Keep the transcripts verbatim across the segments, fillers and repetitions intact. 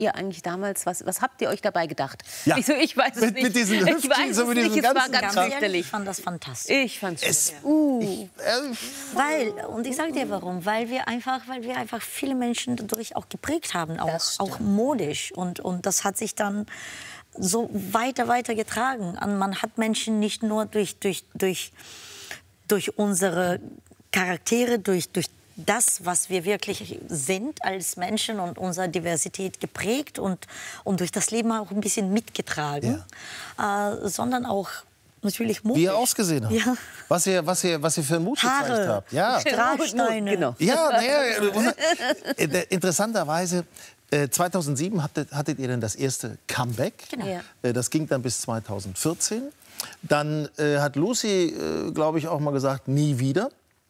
ihr eigentlich damals, was, was habt ihr euch dabei gedacht? Ja. Ich, so, ich weiß es mit, nicht. Mit diesen ich Hüften, weiß so es mit nicht, diesem es war ganzen ganz Kram. fürchterlich. Ich fand das fantastisch. Ich fand's Es, uh. ich, äh, Weil, und ich sage dir warum, weil wir einfach, weil wir einfach viele Menschen dadurch auch geprägt haben, auch, auch modisch. Und, und das hat sich dann so weiter, weiter getragen. Und man hat Menschen nicht nur durch, durch, durch, durch unsere Charaktere, durch, durch das, was wir wirklich sind als Menschen und unsere Diversität geprägt und, und durch das Leben auch ein bisschen mitgetragen, ja. äh, sondern auch natürlich Mut. Wie ihr ausgesehen habt. Ja. Was, ihr, was, ihr, was ihr für Mut Haare. gezeigt habt. Ja. Strahlsteine. Genau. Ja, naja, interessanterweise, äh, zweitausendsieben hattet, hattet ihr dann das erste Comeback. Genau. Ja. Äh, das ging dann bis zweitausendvierzehn. Dann äh, hat Lucy, äh, glaube ich, auch mal gesagt, nie wieder.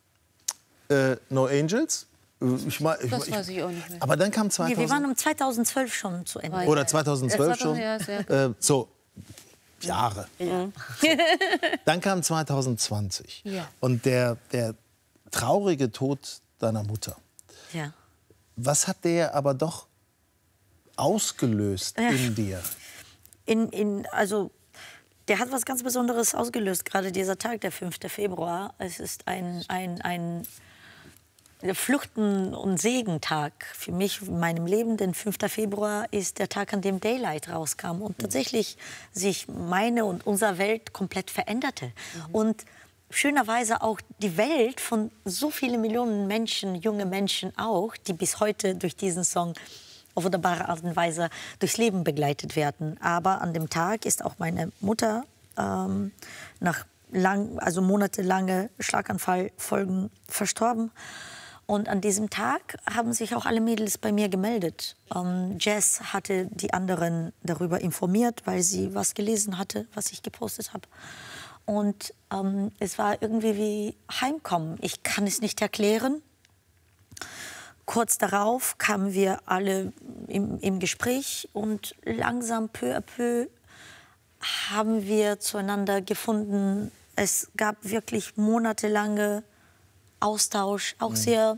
Äh, No Angels. Ich mein, ich, Das ich, weiß ich auch nicht mehr. Aber dann kam Nee, zweitausend... wir waren um zweitausendzwölf schon zu Ende. Oder zweitausendzwölf schon. Ja, sehr Äh, so, Jahre. Ja. Dann kam zweitausendzwanzig. Ja. Und der, der traurige Tod deiner Mutter. Ja. Was hat der aber doch ausgelöst Ja. in dir? In, in, also, der hat was ganz Besonderes ausgelöst, gerade dieser Tag, der fünfte Februar. Es ist ein, ein, ein Fluchten- und Segentag für mich in meinem Leben. Denn fünfter Februar ist der Tag, an dem Daylight rauskam und tatsächlich sich meine und unsere Welt komplett veränderte. Mhm. Und schönerweise auch die Welt von so vielen Millionen Menschen, junge Menschen auch, die bis heute durch diesen Song auf wunderbare Art und Weise durchs Leben begleitet werden. Aber an dem Tag ist auch meine Mutter ähm, nach lang, also monatelange Schlaganfallfolgen verstorben. Und an diesem Tag haben sich auch alle Mädels bei mir gemeldet. Ähm, Jess hatte die anderen darüber informiert, weil sie was gelesen hatte, was ich gepostet habe. Und ähm, es war irgendwie wie Heimkommen. Ich kann es nicht erklären. Kurz darauf kamen wir alle im, im Gespräch und langsam, peu à peu, haben wir zueinander gefunden. Es gab wirklich monatelange Austausch, auch sehr,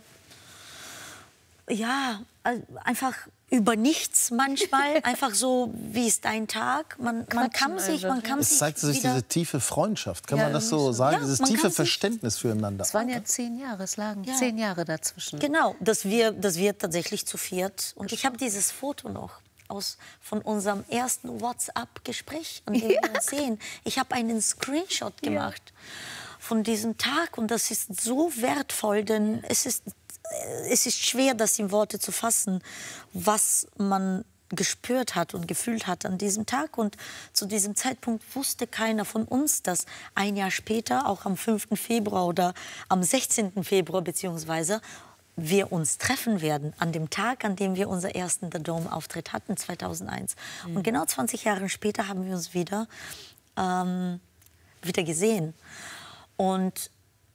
ja, einfach über nichts manchmal, einfach so, wie ist dein Tag? Man, man kann sich, man kann Es sich zeigte sich wieder, diese tiefe Freundschaft, kann Ja, man das so sagen? Ja, Dieses man tiefe kann sich- Verständnis füreinander. Es waren ja zehn Jahre, es lagen Ja. zehn Jahre dazwischen. Genau, dass wir, dass wir tatsächlich zu viert. Und ich habe dieses Foto noch aus, von unserem ersten WhatsApp-Gespräch, an dem wir uns sehen. Ich habe einen Screenshot gemacht von diesem Tag. Und das ist so wertvoll, denn es ist, es ist schwer, das in Worte zu fassen, was man gespürt hat und gefühlt hat an diesem Tag. Und zu diesem Zeitpunkt wusste keiner von uns, dass ein Jahr später, auch am fünften Februar oder am sechzehnten Februar beziehungsweise, wir uns treffen werden, an dem Tag, an dem wir unseren ersten The Dome-Auftritt hatten, zweitausendeins. Mhm. Und genau zwanzig Jahre später haben wir uns wieder, ähm, wieder gesehen. Und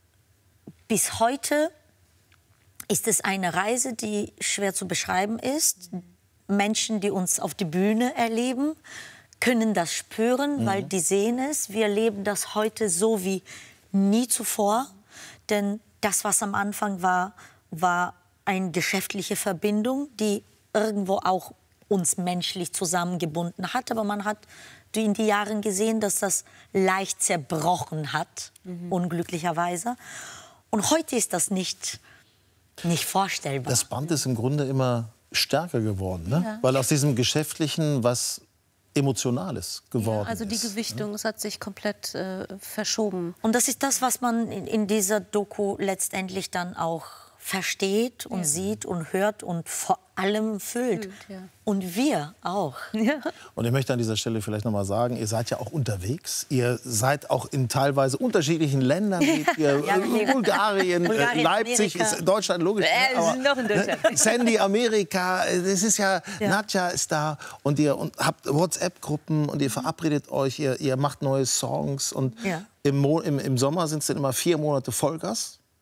bis heute ist es eine Reise, die schwer zu beschreiben ist. Menschen, die uns auf die Bühne erleben, können das spüren, mhm. weil die sehen es. Wir erleben das heute so wie nie zuvor. Denn das, was am Anfang war, war eine geschäftliche Verbindung, die irgendwo auch uns menschlich zusammengebunden hat. Aber man hat in die Jahren gesehen, dass das leicht zerbrochen hat, mhm. unglücklicherweise. Und heute ist das nicht, nicht vorstellbar. Das Band ist im Grunde immer stärker geworden, ne? Ja. Weil aus diesem Geschäftlichen was Emotionales geworden Ja, also die ist. Gewichtung, es hat sich komplett äh, verschoben. Und das ist das, was man in, in dieser Doku letztendlich dann auch versteht und ja. sieht und hört und vor allem fühlt. fühlt ja. Und wir auch. Ja. Und ich möchte an dieser Stelle vielleicht noch mal sagen, ihr seid ja auch unterwegs. Ihr seid auch in teilweise unterschiedlichen Ländern. Ihr, ja, Bulgarien, Bulgarien, Leipzig, Amerika. ist Deutschland, logisch. Äh, aber, sind noch in Deutschland. Sandy, Amerika, das ist ja, Ja. Nadja ist da. Und ihr und habt WhatsApp-Gruppen und ihr verabredet euch, ihr, ihr macht neue Songs. Und Ja. im, Mo im, im Sommer sind es dann immer vier Monate Vollgas.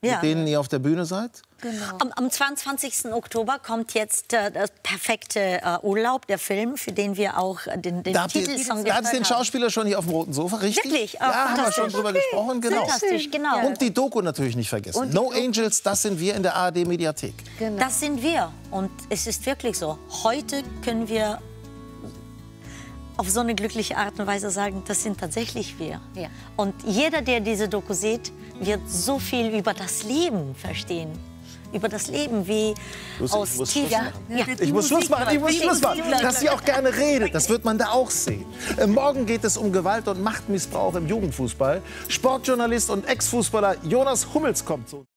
Ja. mit denen ihr auf der Bühne seid? Genau. Am, am zweiundzwanzigsten Oktober kommt jetzt äh, das perfekte äh, Urlaub, der Film, für den wir auch äh, den, den Da habt ihr, Titelsong da hat's den gehört haben. Schauspieler schon hier auf dem roten Sofa, richtig? Wirklich? Ja, Ah, haben wir fantastisch. schon drüber Okay. gesprochen, genau. Fantastisch, genau. Und die Doku natürlich nicht vergessen. Und die No Doku. Angels, das sind wir in der A R D-Mediathek. Genau. Das sind wir. Und es ist wirklich so. Heute können wir auf so eine glückliche Art und Weise sagen, das sind tatsächlich wir. Ja. Und jeder, der diese Doku sieht, wird so viel über das Leben verstehen. Über das Leben, wie Lucy, aus ich muss tiefer... Schluss machen. Ja. Ich muss Schluss machen, ich muss Schluss machen. Dass sie auch gerne redet, das wird man da auch sehen. Äh, morgen geht es um Gewalt und Machtmissbrauch im Jugendfußball. Sportjournalist und Ex-Fußballer Jonas Hummels kommt zu uns.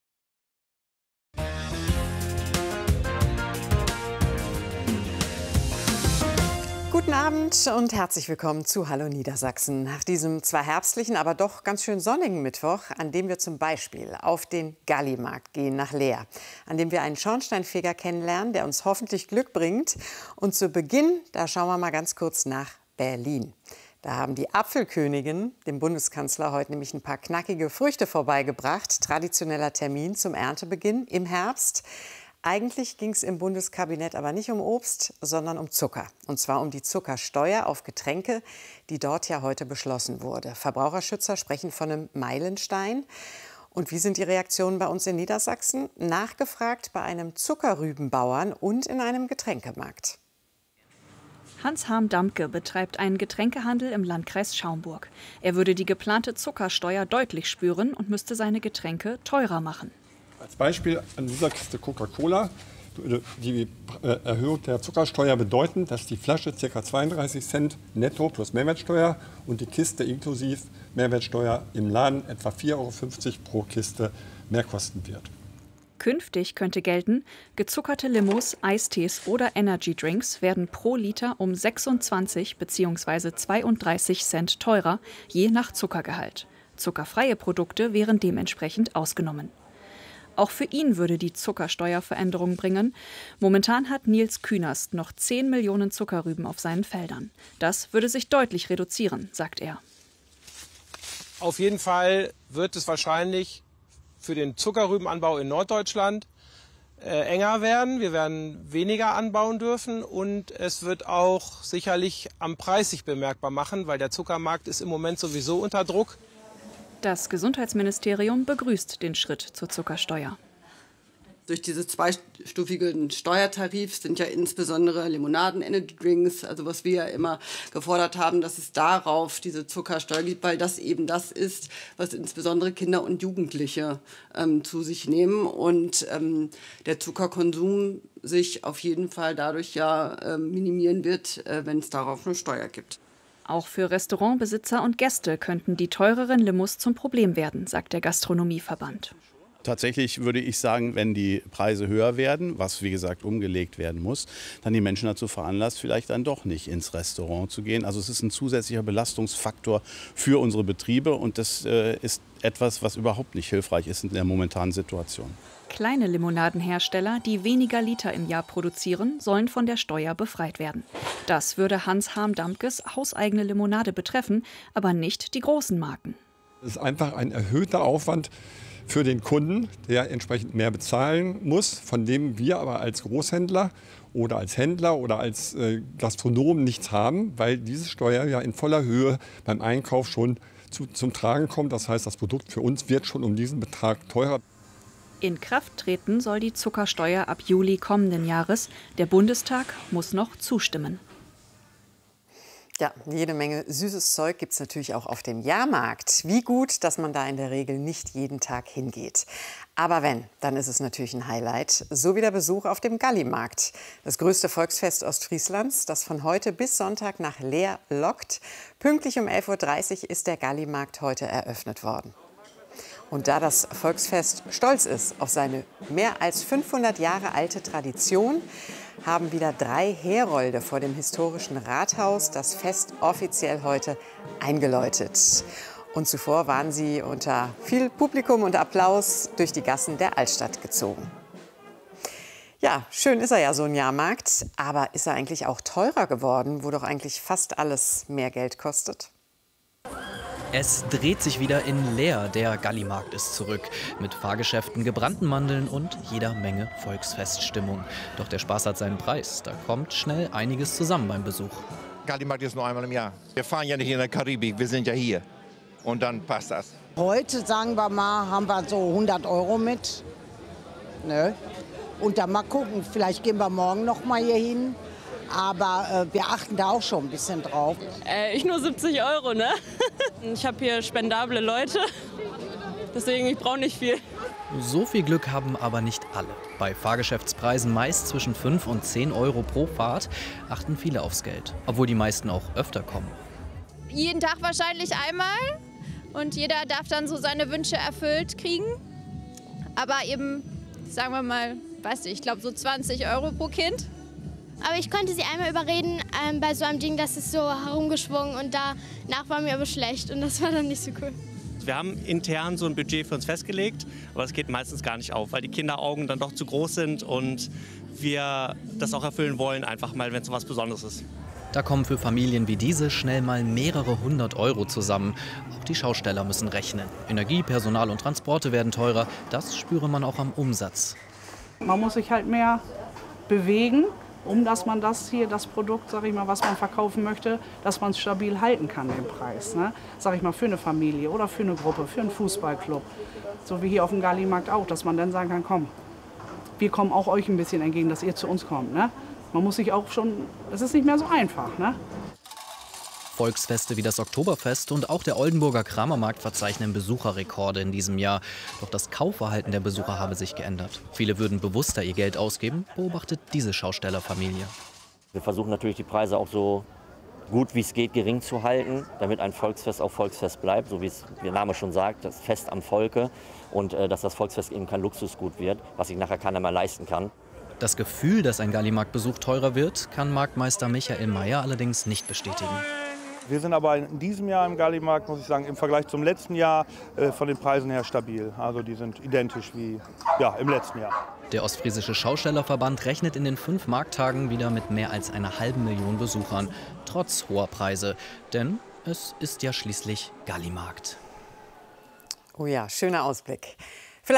Guten Abend und herzlich willkommen zu Hallo Niedersachsen. Nach diesem zwar herbstlichen, aber doch ganz schön sonnigen Mittwoch, an dem wir zum Beispiel auf den Gallimarkt gehen nach Leer, an dem wir einen Schornsteinfeger kennenlernen, der uns hoffentlich Glück bringt. Und zu Beginn, da schauen wir mal ganz kurz nach Berlin. Da haben die Apfelkönigin dem Bundeskanzler heute nämlich ein paar knackige Früchte vorbeigebracht. Traditioneller Termin zum Erntebeginn im Herbst. Eigentlich ging es im Bundeskabinett aber nicht um Obst, sondern um Zucker. Und zwar um die Zuckersteuer auf Getränke, die dort ja heute beschlossen wurde. Verbraucherschützer sprechen von einem Meilenstein. Und wie sind die Reaktionen bei uns in Niedersachsen? Nachgefragt bei einem Zuckerrübenbauern und in einem Getränkemarkt. Hans-Harm Dampke betreibt einen Getränkehandel im Landkreis Schaumburg. Er würde die geplante Zuckersteuer deutlich spüren und müsste seine Getränke teurer machen. Als Beispiel an dieser Kiste Coca-Cola würde die Erhöhung der Zuckersteuer bedeuten, dass die Flasche ca. zweiunddreißig Cent netto plus Mehrwertsteuer und die Kiste inklusive Mehrwertsteuer im Laden etwa vier Euro fünfzig pro Kiste mehr kosten wird. Künftig könnte gelten, gezuckerte Limos, Eistees oder Energydrinks werden pro Liter um sechsundzwanzig bzw. zweiunddreißig Cent teurer, je nach Zuckergehalt. Zuckerfreie Produkte wären dementsprechend ausgenommen. Auch für ihn würde die Zuckersteuer Veränderungen bringen. Momentan hat Nils Künast noch zehn Millionen Zuckerrüben auf seinen Feldern. Das würde sich deutlich reduzieren, sagt er. Auf jeden Fall wird es wahrscheinlich für den Zuckerrübenanbau in Norddeutschland äh, enger werden. Wir werden weniger anbauen dürfen und es wird auch sicherlich am Preis sich bemerkbar machen, weil der Zuckermarkt ist im Moment sowieso unter Druck. Das Gesundheitsministerium begrüßt den Schritt zur Zuckersteuer. Durch diese zweistufigen Steuertarifs sind ja insbesondere Limonaden, Energydrinks, also was wir ja immer gefordert haben, dass es darauf diese Zuckersteuer gibt, weil das eben das ist, was insbesondere Kinder und Jugendliche ähm, zu sich nehmen und ähm, der Zuckerkonsum sich auf jeden Fall dadurch ja äh, minimieren wird, äh, wenn es darauf eine Steuer gibt. Auch für Restaurantbesitzer und Gäste könnten die teureren Limos zum Problem werden, sagt der Gastronomieverband. Tatsächlich würde ich sagen, wenn die Preise höher werden, was wie gesagt umgelegt werden muss, dann die Menschen dazu veranlasst, vielleicht dann doch nicht ins Restaurant zu gehen. Also es ist ein zusätzlicher Belastungsfaktor für unsere Betriebe und das äh, ist etwas, was überhaupt nicht hilfreich ist in der momentanen Situation. Kleine Limonadenhersteller, die weniger Liter im Jahr produzieren, sollen von der Steuer befreit werden. Das würde Hans-Harm Dampkes hauseigene Limonade betreffen, aber nicht die großen Marken. Es ist einfach ein erhöhter Aufwand für den Kunden, der entsprechend mehr bezahlen muss, von dem wir aber als Großhändler oder als Händler oder als äh, Gastronom nichts haben, weil diese Steuer ja in voller Höhe beim Einkauf schon zu, zum Tragen kommt. Das heißt, das Produkt für uns wird schon um diesen Betrag teurer. In Kraft treten soll die Zuckersteuer ab Juli kommenden Jahres. Der Bundestag muss noch zustimmen. Ja, jede Menge süßes Zeug gibt es natürlich auch auf dem Jahrmarkt. Wie gut, dass man da in der Regel nicht jeden Tag hingeht. Aber wenn, dann ist es natürlich ein Highlight. So wie der Besuch auf dem Gallimarkt. Das größte Volksfest Ostfrieslands, das von heute bis Sonntag nach Leer lockt. Pünktlich um elf Uhr dreißig ist der Gallimarkt heute eröffnet worden. Und da das Volksfest stolz ist auf seine mehr als fünfhundert Jahre alte Tradition, haben wieder drei Herolde vor dem historischen Rathaus das Fest offiziell heute eingeläutet. Und zuvor waren sie unter viel Publikum und Applaus durch die Gassen der Altstadt gezogen. Ja, schön ist er ja, so ein Jahrmarkt. Aber ist er eigentlich auch teurer geworden, wo doch eigentlich fast alles mehr Geld kostet? Es dreht sich wieder in Leer. Der Gallimarkt ist zurück. Mit Fahrgeschäften, gebrannten Mandeln und jeder Menge Volksfeststimmung. Doch der Spaß hat seinen Preis. Da kommt schnell einiges zusammen beim Besuch. Gallimarkt ist nur einmal im Jahr. Wir fahren ja nicht in der Karibik, wir sind ja hier. Und dann passt das. Heute, sagen wir mal, haben wir so hundert Euro mit. Ne? Und dann mal gucken, vielleicht gehen wir morgen noch mal hier hin. Aber äh, wir achten da auch schon ein bisschen drauf. Äh, ich nur siebzig Euro, ne? Ich habe hier spendable Leute, deswegen ich brauche nicht viel. So viel Glück haben aber nicht alle. Bei Fahrgeschäftspreisen meist zwischen fünf und zehn Euro pro Fahrt achten viele aufs Geld, obwohl die meisten auch öfter kommen. Jeden Tag wahrscheinlich einmal und jeder darf dann so seine Wünsche erfüllt kriegen. Aber eben, sagen wir mal, weiß ich, ich glaube so zwanzig Euro pro Kind. Aber ich konnte sie einmal überreden ähm, bei so einem Ding, das ist so herumgeschwungen und danach war mir aber schlecht und das war dann nicht so cool. Wir haben intern so ein Budget für uns festgelegt, aber das geht meistens gar nicht auf, weil die Kinderaugen dann doch zu groß sind und wir das auch erfüllen wollen, einfach mal, wenn es so was Besonderes ist. Da kommen für Familien wie diese schnell mal mehrere hundert Euro zusammen. Auch die Schausteller müssen rechnen. Energie, Personal und Transporte werden teurer. Das spüre man auch am Umsatz. Man muss sich halt mehr bewegen, um dass man das hier, das Produkt, sag ich mal, was man verkaufen möchte, dass man es stabil halten kann, den Preis. Ne? Sag ich mal, für eine Familie oder für eine Gruppe, für einen Fußballclub. So wie hier auf dem Gallimarkt auch, dass man dann sagen kann, komm, wir kommen auch euch ein bisschen entgegen, dass ihr zu uns kommt. Ne? Man muss sich auch schon, es ist nicht mehr so einfach. Ne? Volksfeste wie das Oktoberfest und auch der Oldenburger Kramermarkt verzeichnen Besucherrekorde in diesem Jahr. Doch das Kaufverhalten der Besucher habe sich geändert. Viele würden bewusster ihr Geld ausgeben, beobachtet diese Schaustellerfamilie. Wir versuchen natürlich die Preise auch so gut wie es geht gering zu halten, damit ein Volksfest auch Volksfest bleibt, so wie es der Name schon sagt, das Fest am Volke und äh, dass das Volksfest eben kein Luxusgut wird, was sich nachher keiner mehr leisten kann. Das Gefühl, dass ein Gallimarktbesuch teurer wird, kann Marktmeister Michael Meyer allerdings nicht bestätigen. Wir sind aber in diesem Jahr im Gallimarkt, muss ich sagen, im Vergleich zum letzten Jahr äh, von den Preisen her stabil. Also die sind identisch wie ja, im letzten Jahr. Der Ostfriesische Schaustellerverband rechnet in den fünf Markttagen wieder mit mehr als einer halben Million Besuchern, trotz hoher Preise. Denn es ist ja schließlich Gallimarkt. Oh ja, schöner Ausblick.